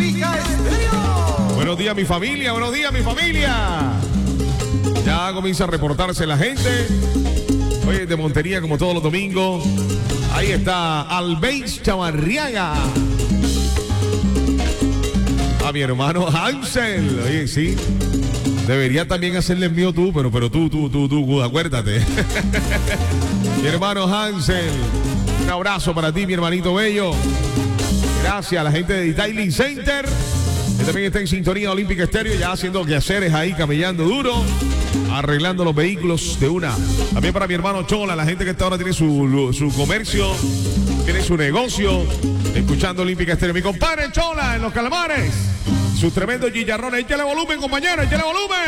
Olímpica Estéreo. Buenos días, mi familia. Buenos días, mi familia. Ya comienza a reportarse la gente. Oye, de Montería, como todos los domingos. Ahí está Albeis Chavarriaga. A mi hermano Hansel. Oye, sí. Debería también hacerle envío tú, pero tú, acuérdate. Mi hermano Hansel. Un abrazo para ti, mi hermanito bello. Gracias a la gente de Detailing Center. Que también está en sintonía Olímpica Estéreo, ya haciendo quehaceres ahí, camellando duro, arreglando los vehículos de una. También para mi hermano Chola, la gente que hasta ahora tiene su comercio, tiene su negocio, escuchando Olímpica Estéreo. Mi compadre Chola en Los Calamares, sus tremendos chicharrones. Échale volumen, compañero, échale volumen.